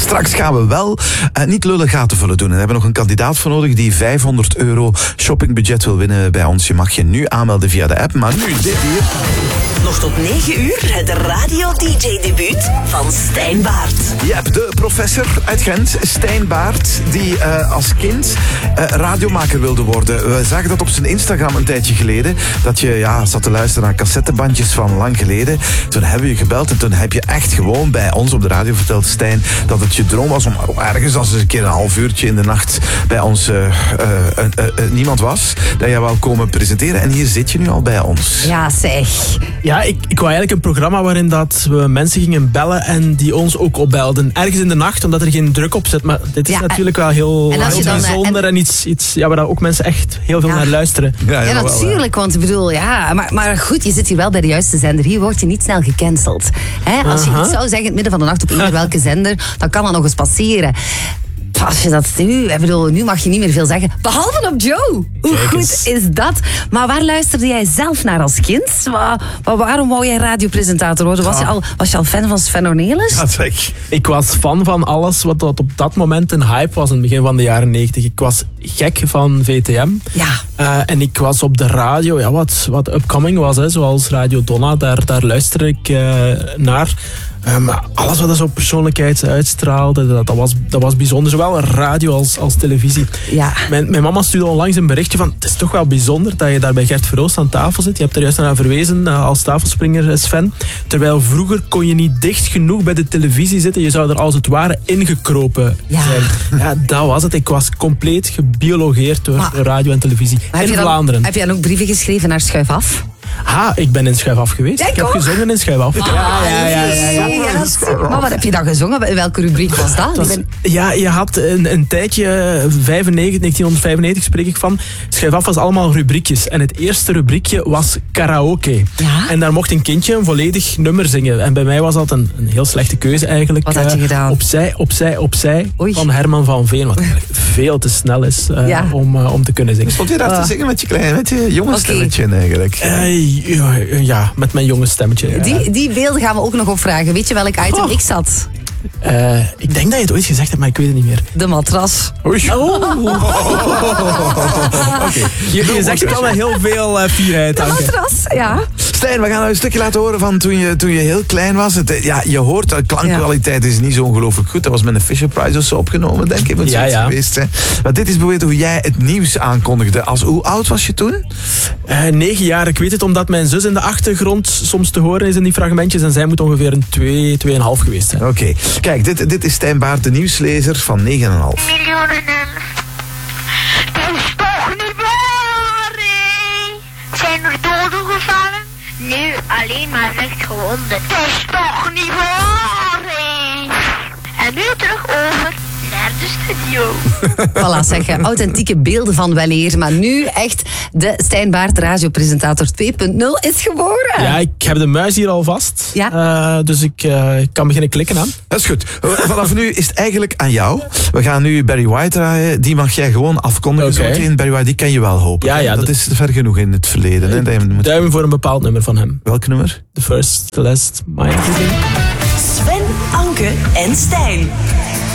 Straks gaan we wel niet lullig gaten vullen doen. En we hebben nog een kandidaat voor nodig die €500 shoppingbudget wil winnen bij ons. Je mag je nu aanmelden via de app, maar nu dit hier. Nog tot 9 uur het radio-dj-debuut van Stijn Baart. Ja, de professor uit Gent, Stijn Baart, die als kind radiomaker wilde worden. We zagen dat op zijn Instagram een tijdje geleden. Dat je zat te luisteren naar cassettebandjes van lang geleden. Toen hebben we je gebeld en toen heb je echt gewoon bij ons op de radio verteld, Stijn, dat het je droom was om ergens als een keer een half uurtje in de nacht bij ons niemand was. Dat jij wou komen presenteren en hier zit je nu al bij ons. Ja, zeg. Ja, ik wou eigenlijk een programma waarin dat we mensen gingen bellen en die ons ook opbelden. Ergens in de nacht, omdat er geen druk op zit. Maar dit is natuurlijk wel heel bijzonder en iets waar ook mensen echt heel veel naar luisteren. Ja, natuurlijk, want ik bedoel, maar goed, je zit hier wel bij de juiste zender. Hier word je niet snel gecanceld. Als je iets zou zeggen in het midden van de nacht op eender welke zender, dan kan dat nog eens passeren. Als je dat nu mag je niet meer veel zeggen. Behalve op Joe. Hoe goed is dat? Maar waar luisterde jij zelf naar als kind? Waarom wou jij radiopresentator worden? Was je al fan van Sven Ornelis? Ja, zeg. Ik was fan van alles wat op dat moment een hype was in het begin van de jaren 90. Ik was gek van VTM. Ja. En ik was op de radio, wat upcoming was, zoals Radio Donna. Daar luisterde ik naar. Maar alles wat zo persoonlijkheid uitstraalde, dat was bijzonder. Zowel radio als televisie. Ja. Mijn mama stuurde onlangs een berichtje van, het is toch wel bijzonder dat je daar bij Gert Verhoost aan tafel zit. Je hebt er juist naar verwezen als tafelspringer, Sven. Terwijl vroeger kon je niet dicht genoeg bij de televisie zitten. Je zou er als het ware ingekropen zijn. Ja, dat was het. Ik was compleet gebiologeerd door radio en televisie. In Vlaanderen. Heb je dan ook brieven geschreven naar Schuif Af? Ik ben in Schuif Af geweest. Ik heb gezongen in Schuif Af. Maar wat heb je dan gezongen? Welke rubriek was dat? Je had een tijdje, 1995 spreek ik van, Schuif Af was allemaal rubriekjes. En het eerste rubriekje was karaoke. Ja? En daar mocht een kindje een volledig nummer zingen. En bij mij was dat een heel slechte keuze eigenlijk. Wat had je gedaan? Opzij van Herman van Veen. Wat eigenlijk veel te snel is om te kunnen zingen. Stond je daar te zingen met je jonge stemmetje eigenlijk? Ja, met mijn jonge stemmetje. Die beelden gaan we ook nog opvragen. Weet je welk item ik zat? Ik denk dat je het ooit gezegd hebt, maar ik weet het niet meer. De matras. Okay. Je zegt het al met heel veel fierheid. De matras, ja. Stijn, we gaan een stukje laten horen van toen je heel klein was. Je hoort, de klankkwaliteit is niet zo ongelooflijk goed. Dat was met een Fisher Price of zo opgenomen, denk ik. Moet geweest zijn. Maar dit is bijvoorbeeld hoe jij het nieuws aankondigde. Hoe oud was je toen? 9 jaar. Ik weet het omdat mijn zus in de achtergrond soms te horen is in die fragmentjes. En zij moet ongeveer een 2,5 geweest zijn. Oké. Kijk, dit is Stijn Baart, de nieuwslezer van 9,5. Miljoenen. Dat is toch niet waar, hè? Zijn er doden gevallen? Nee, alleen maar licht gewonden. Dat is toch niet waar, hè? En nu terug over naar de studio. Voilà, zeg, authentieke beelden van weleer. Maar nu echt de Stijn Baart radiopresentator 2.0 is geboren. Ja, ik heb de muis hier al vast. Ja. Dus ik kan beginnen klikken aan. Dat is goed. Vanaf nu is het eigenlijk aan jou. We gaan nu Barry White draaien. Die mag jij gewoon afkondigen. Zometeen. Barry White, die ken je wel hopen. Ja, dat is ver genoeg in het verleden. Hè, dat je moet... Duimen voor een bepaald nummer van hem. Welk nummer? The First, The Last, Mine. Sven, Anke en Stijn.